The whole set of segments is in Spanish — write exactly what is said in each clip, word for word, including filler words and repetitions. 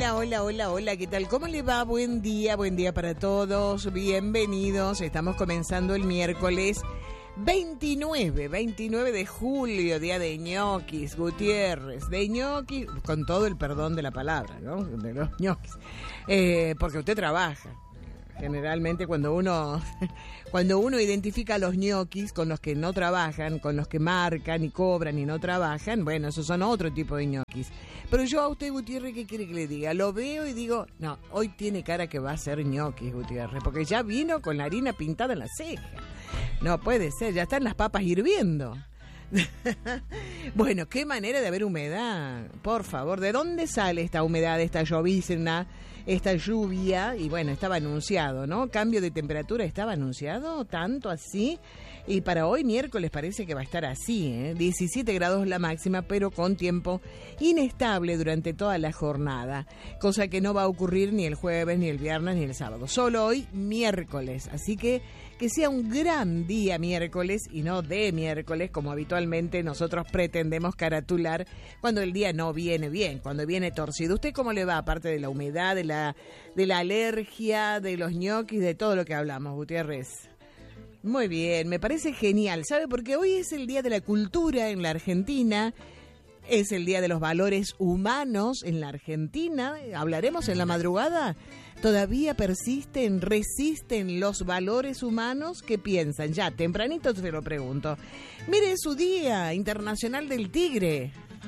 Hola, hola, hola, hola, ¿qué tal? ¿Cómo le va? Buen día, buen día para todos, bienvenidos. Estamos comenzando el miércoles veintinueve, veintinueve de julio, día de ñoquis, Gutiérrez, de ñoquis, con todo el perdón de la palabra, ¿no? De los ñoquis, eh, porque usted trabaja. Generalmente cuando uno cuando uno identifica a los ñoquis con los que no trabajan, con los que marcan y cobran y no trabajan, bueno, esos son otro tipo de ñoquis. Pero yo a usted, Gutiérrez, ¿qué quiere que le diga? Lo veo y digo, no, hoy tiene cara que va a ser ñoquis, Gutiérrez, porque ya vino con la harina pintada en la ceja. No puede ser, ya están las papas hirviendo. Bueno, qué manera de haber humedad, por favor. ¿De dónde sale esta humedad, esta llovizna, esta lluvia? Y bueno, estaba anunciado, ¿no? Cambio de temperatura estaba anunciado, tanto así. Y para hoy miércoles parece que va a estar así, ¿eh? diecisiete grados la máxima, pero con tiempo inestable durante toda la jornada, cosa que no va a ocurrir ni el jueves, ni el viernes, ni el sábado. Solo hoy miércoles, así que que sea un gran día miércoles y no de miércoles, como habitualmente nosotros pretendemos caratular cuando el día no viene bien, cuando viene torcido. ¿Usted cómo le va? Aparte de la humedad, de la, de la alergia, de los ñoquis, de todo lo que hablamos, Gutiérrez. Muy bien, me parece genial. ¿Sabe? Porque hoy es el Día de la Cultura en la Argentina, es el Día de los Valores Humanos en la Argentina. Hablaremos en la madrugada. ¿Todavía persisten, resisten los valores humanos? ¿Qué piensan? Ya, tempranito te lo pregunto. Mire, es su Día Internacional del Tigre.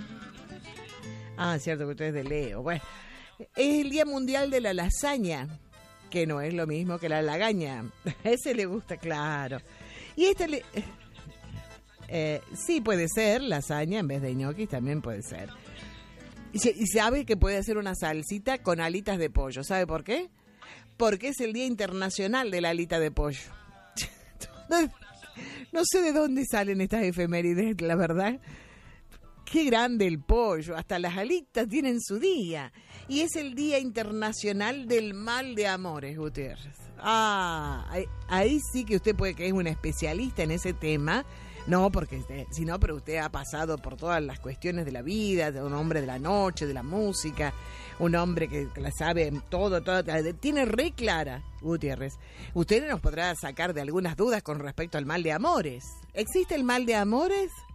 Ah, cierto que usted es de Leo. Bueno, es el Día Mundial de la Lasaña, que no es lo mismo que la lagaña. A ese le gusta, claro. Y este le... Eh, sí, puede ser lasaña en vez de ñoquis, también puede ser. Y, y sabe que puede hacer una salsita con alitas de pollo. ¿Sabe por qué? Porque es el Día Internacional de la Alita de Pollo. No, no sé de dónde salen estas efemérides, la verdad. Qué grande el pollo, hasta las alitas tienen su día. Y es el Día Internacional del Mal de Amores, Gutiérrez. Ah, ahí, ahí sí que usted puede que es un especialista en ese tema. No, porque si no, pero usted ha pasado por todas las cuestiones de la vida, un hombre de la noche, de la música, un hombre que, que la sabe todo, todo, tiene re clara, Gutiérrez. Usted nos podrá sacar de algunas dudas con respecto al mal de amores. ¿Existe el mal de amores?